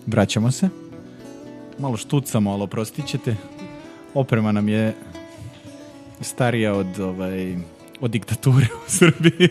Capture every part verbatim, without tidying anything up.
Vraćamo se. Malo štucamo, ali oprostit ćete. Oprema nam je starija od, ovaj, od diktature u Srbiji.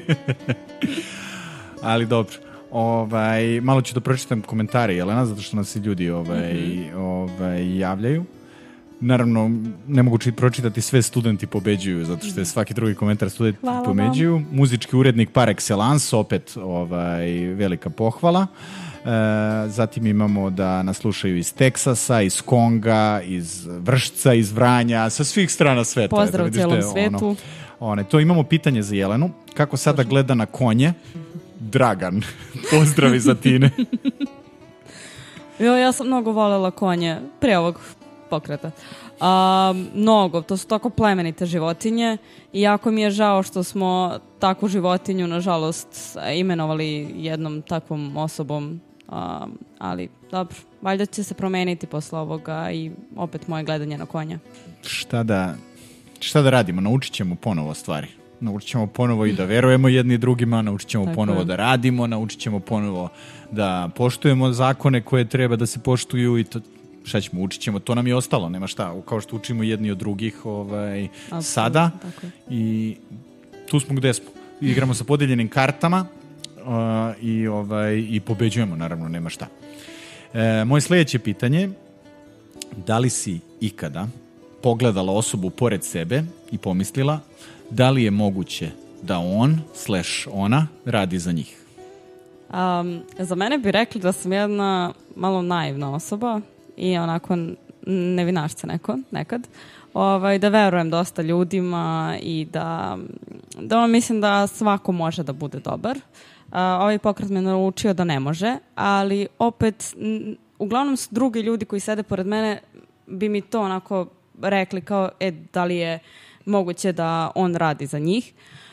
Ali dobro. Ovaj, malo ću da pročitam komentare, Jelena, zato što nas se ljudi ovaj, mm-hmm. ovaj, javljaju. Naravno, ne mogu či, pročitati sve studenti pobeđuju, zato što je svaki drugi komentar studenti hvala pobeđuju. Vam. Muzički urednik par excellence, opet ovaj, velika pohvala. E, zatim imamo da nas slušaju iz Teksasa, iz Konga, iz Vršca, iz Vranja, sa svih strana sveta. Pozdrav da cijelom svetu. Ono, one, to imamo pitanje za Jelenu. Kako sada gleda na konje? Dragan. Pozdravi za Tine. Jo, ja sam mnogo voljela konje pre ovog pokreta. A, mnogo, to su tako plemenite životinje i jako mi je žao što smo takvu životinju, nažalost, imenovali jednom takvom osobom, a, ali dobro, valjda će se promeniti posle ovoga i opet moje gledanje na konja. Šta da, šta da radimo? Naučit ćemo ponovo stvari. Naučit ćemo ponovo i da verujemo jedni drugima, naučit ćemo tako ponovo je. Da radimo, naučit ćemo ponovo da poštujemo zakone koje treba da se poštuju i to šta ćemo, učit ćemo, to nam je ostalo, nema šta, kao što učimo jedni od drugih ovaj, sada i tu smo gde smo. Igramo sa podeljenim kartama uh, i, ovaj, i pobeđujemo, naravno, nema šta. E, moje sljedeće pitanje, da li si ikada pogledala osobu pored sebe i pomislila da li je moguće da on slash ona radi za njih? Um, za mene bi rekli da sam jedna malo naivna osoba i onako nevinašca neko, nekad, ovaj, da verujem dosta ljudima i da, da ono mislim da svako može da bude dobar. Uh, ovaj pokret me naučio da ne može, ali opet, n- uglavnom su drugi ljudi koji sede pored mene bi mi to onako rekli kao, e, da li je moguće da on radi za njih.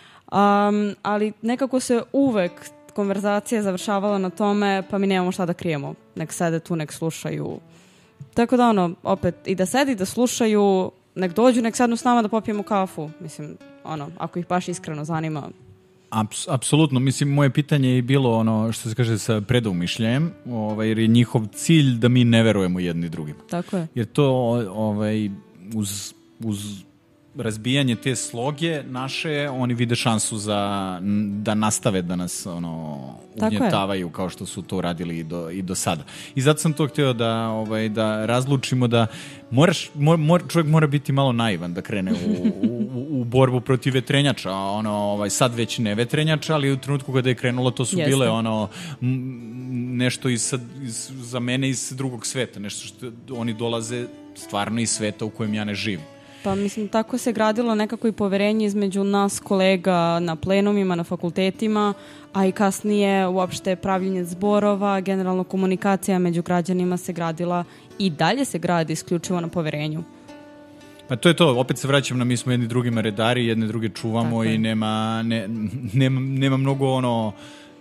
Um, ali nekako se uvek konverzacija završavala na tome, pa mi nemamo šta da krijemo. Nek sede tu, nek slušaju. Tako da ono, opet, i da sedi, da slušaju, nek dođu, nek sednu s nama da popijemo kafu. Mislim, ono, ako ih baš iskreno zanima. Aps, apsolutno, mislim, moje pitanje je bilo ono, što se kaže, sa predoumišljajem, ovaj, jer je njihov cilj da mi ne verujemo jedni drugim. Tako je. Jer to, ovaj, uz, uz razbijanje te sloge naše, oni vide šansu za, da nastave da nas ono, ugnjetavaju kao što su to radili i do, i do sada. I zato sam to htio da, ovaj, da razlučimo da moraš, mor, mor, čovjek mora biti malo naivan da krene u, u, u borbu protiv vetrenjača. Ono, ovaj, sad već ne vetrenjača, ali u trenutku kada je krenulo to su Jeste. bile ono, m, nešto iz, iz, za mene iz drugog sveta. Nešto što oni dolaze stvarno iz sveta u kojem ja ne živim. Pa mislim, tako se gradilo nekako i poverenje između nas kolega na plenumima, na fakultetima, a i kasnije uopšte pravljenje zborova, generalno komunikacija među građanima se gradila i dalje se gradi isključivo na poverenju. Pa to je to, opet se vraćam na mi smo jedni drugima redari, jedne druge čuvamo i nema, ne, nema, nema mnogo ono,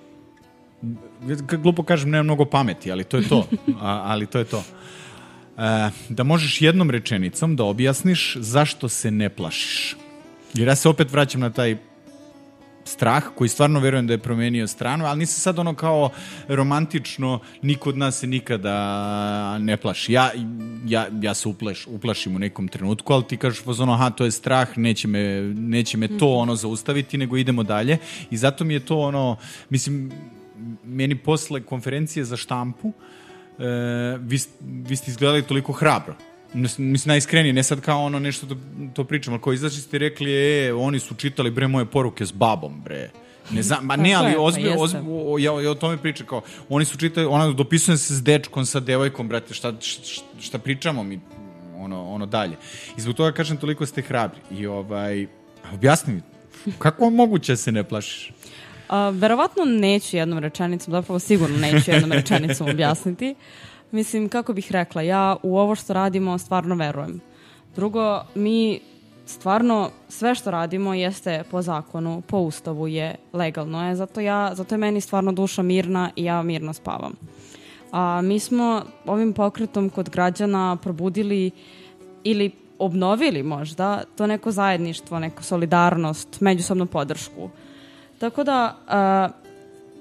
glupo kažem, nema mnogo pameti, ali to je to, A, ali to je to. E, da možeš jednom rečenicom da objasniš zašto se ne plašiš. Jer ja se opet vraćam na taj strah koji stvarno verujem da je promenio stranu, ali nisam sad ono kao romantično, niko od nas se nikada ne plaši. Ja, ja, ja se uplaš, uplašim u nekom trenutku, ali ti kažeš ono, aha, to je strah, neće me, neće me to ono zaustaviti, nego idemo dalje. I zato mi je to ono, mislim, meni posle konferencije za štampu E, vi, vi ste izgledali toliko hrabro. Mislim, najiskrenije, ne sad kao ono nešto to, to pričam, ali kao izašli ste rekli, e, oni su čitali, bre, moje poruke s babom, bre. Ne znam, ma ne, ali ozbiljno, pa ozbiljno, ja, ja o tome pričam, kao, oni su čitali, ono, dopisujem se s dečkom, sa devojkom, brate, šta, šta, šta pričamo mi, ono, ono dalje. I zbog toga kažem, toliko ste hrabri. I ovaj, objasni mi, kako je moguće da se ne plašiš? Uh, verovatno neću jednom rečenicom, zapravo sigurno neću jednom rečenicom objasniti. Mislim, kako bih rekla, ja u ovo što radimo stvarno verujem. Drugo, mi stvarno sve što radimo jeste po zakonu, po ustavu je legalno. Je, zato, ja, zato je meni stvarno duša mirna i ja mirno spavam. A mi smo ovim pokretom kod građana probudili ili obnovili možda to neko zajedništvo, neku solidarnost, međusobnu podršku. Tako da, uh,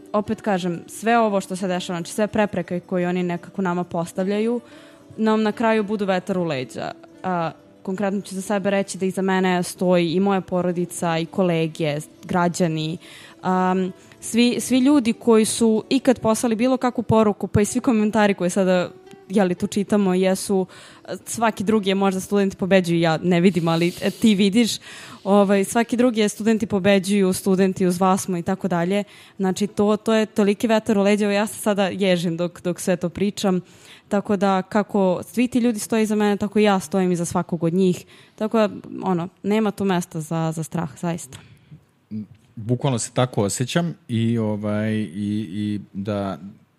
opet kažem, sve ovo što se dešava, znači sve prepreke koje oni nekako nama postavljaju, nam na kraju budu vetar u leđa. A, konkretno ću za sebe reći da iza mene stoji i moja porodica i kolege, građani, um, svi, svi ljudi koji su ikad poslali bilo kakvu poruku, pa i svi komentari koje sada jeli tu čitamo jesu, svaki drugi je možda studenti pobeđuju, ja ne vidim, ali e, ti vidiš, ovaj, svaki drugi je studenti pobeđuju, studenti uz vas smo i tako dalje. Znači to, to je toliki vetar u leđa, ja se sada ježim dok, dok sve to pričam. Tako da kako svi ti ljudi stoje iza mene, tako i ja stojim iza svakog od njih. Tako da, ono, nema tu mesta za, za strah, zaista. Bukvalno se tako osjećam i, ovaj, i, i da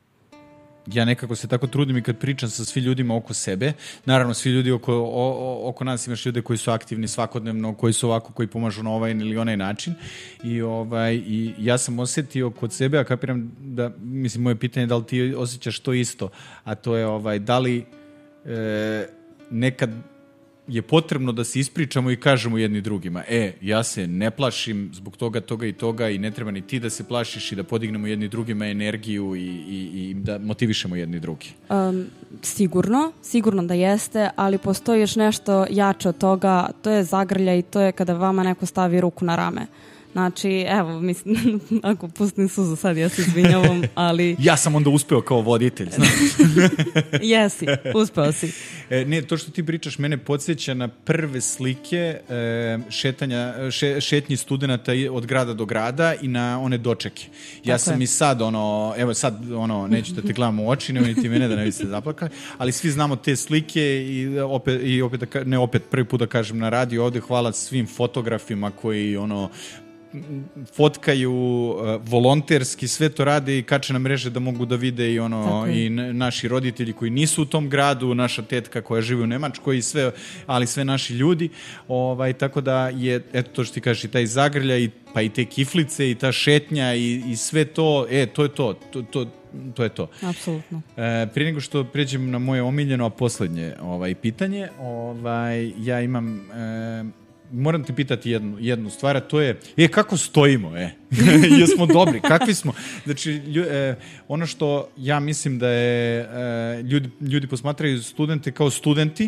ja nekako se tako trudim i kad pričam sa svi ljudima oko sebe. Naravno, svi ljudi oko, o, o, oko nas imaš ljude koji su aktivni svakodnevno, koji su ovako, koji pomažu na ovaj ili onaj način. I, ovaj, i ja sam osjetio kod sebe, a kapiram da, mislim, moje pitanje je da li ti osjećaš to isto, a to je ovaj, da li e, nekad je potrebno da se ispričamo i kažemo jedni drugima, e, ja se ne plašim zbog toga, toga i toga i ne treba ni ti da se plašiš i da podignemo jedni drugima energiju i, i, i da motivišemo jedni drugi. Um, sigurno, sigurno da jeste, ali postoji još nešto jače od toga, to je zagrljaj i to je kada vama neko stavi ruku na rame. Znači, evo, mislim, ako pustim suzu sad, ja se izvinjavam, ali... Ja sam onda uspeo kao voditelj, znaš. Jesi, uspeo si. E, ne, to što ti pričaš mene podsjeća na prve slike e, šetanja, še, šetnji studenta od grada do grada i na one dočeke. Ja Tako sam je. i sad, ono, evo sad, ono, neću da te gledam u oči, nemoj ti mene da ne bi se zaplakali, ali svi znamo te slike i opet, i opet da, ne opet, prvi put da kažem na radiju ovde, hvala svim fotografima koji, ono, fotkaju uh, volonterski, sve to rade i kače na mreže da mogu da vide i ono i naši roditelji koji nisu u tom gradu, naša tetka koja živi u Nemačkoj i sve, ali sve naši ljudi, ovaj, tako da je, eto to što ti kažeš, i taj zagrlja i, pa i te kiflice i ta šetnja i, i sve to, e, to je to, to, to to je to. Apsolutno. E, prije nego što pređem na moje omiljeno, a poslednje ovaj, pitanje, ovaj, ja imam e, moram ti pitati jednu, jednu stvar, a to je, e, kako stojimo, e? Jesmo dobri, kakvi smo? Znači, lju, e, ono što ja mislim da je, e, ljudi, ljudi posmatraju studente kao studenti,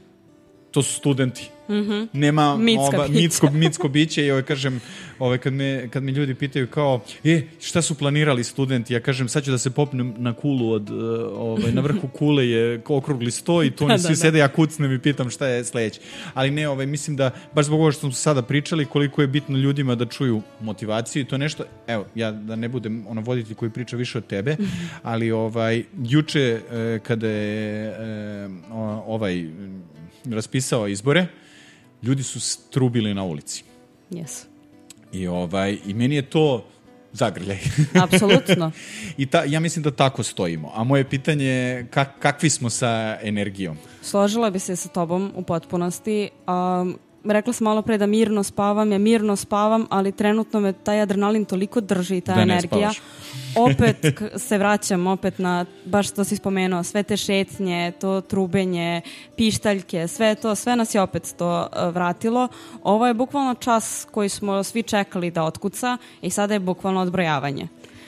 to su studenti. Mm-hmm. Nema mitska ova, mitsko, mitsko biće i ovaj, kažem, ovaj, kad, me, kad mi ljudi pitaju kao, e, šta su planirali studenti? Ja kažem, sad ću da se popnem na kulu od, ovaj, na vrhu kule je okrugli sto i to oni svi sede, ja kucnem i pitam šta je sledeće. Ali ne, ovaj, mislim da, baš zbog ovo što smo sada pričali, koliko je bitno ljudima da čuju motivaciju i to nešto, evo, ja da ne budem ono voditelj koji priča više od tebe, ali ovaj, juče eh, kada je eh, ovaj raspisao izbore, ljudi su strubili na ulici. Yes. I, ovaj, i meni je to zagrljaj. Apsolutno. I ta, ja mislim da tako stojimo. A moje pitanje je kak, kakvi smo sa energijom? Složila bi se sa tobom u potpunosti. Um, rekla sam malo pre da mirno spavam, ja mirno spavam, ali trenutno me taj adrenalin toliko drži i ta da energija. Opet se vraćam opet na, baš što si spomenuo, sve te šetnje, to trubenje, pištaljke, sve to, sve nas je opet to uh, vratilo. Ovo je bukvalno čas koji smo svi čekali da otkuca i sada je bukvalno odbrojavanje.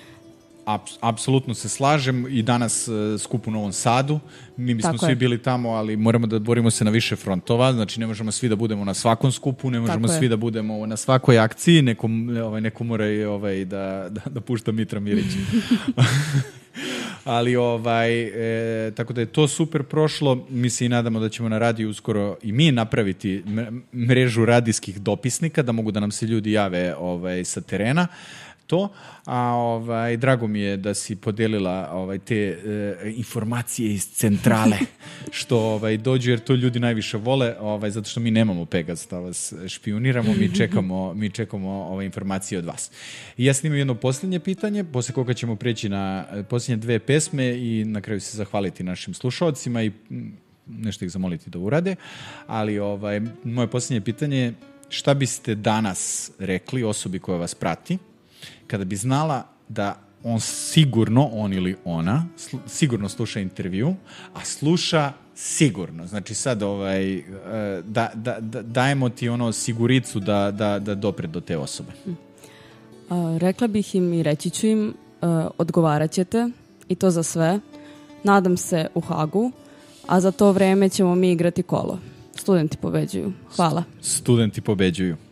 Aps, apsolutno se slažem i danas uh, skup u Novom Sadu. Mi bismo Tako svi je. bili tamo, ali moramo da borimo se na više frontova, znači ne možemo svi da budemo na svakom skupu, ne možemo Tako svi je. da budemo na svakoj akciji, neko, ovaj, neko mora i, ovaj, da, da, da pušta Mitra Mirić. Ali ovaj, e, tako da je to super prošlo. Mi se i nadamo da ćemo na radiju uskoro i mi napraviti mrežu radijskih dopisnika, da mogu da nam se ljudi jave ovaj, sa terena. To, a ovaj, drago mi je da si podelila ovaj, te e, informacije iz centrale, što ovaj, dođu, jer to ljudi najviše vole, ovaj, zato što mi nemamo Pegaz da vas špioniramo, mi čekamo, mi čekamo ovaj, informacije od vas. I ja snimam jedno posljednje pitanje, posle koga ćemo preći na posljednje dve pesme i na kraju se zahvaliti našim slušalcima i nešto ih zamoliti da urade, ali ovaj, moje posljednje pitanje je šta biste danas rekli osobi koja vas prati, kada bi znala da on sigurno, on ili ona, sl- sigurno sluša intervju, a sluša sigurno. Znači sad ovaj, da, da, da, dajemo ti ono siguricu da, da, da dopre do te osobe. A, rekla bih im i reći ću im odgovarat ćete i to za sve. Nadam se u Hagu, a za to vreme ćemo mi igrati kolo. Studenti pobeđuju. Hvala. Studenti pobeđuju.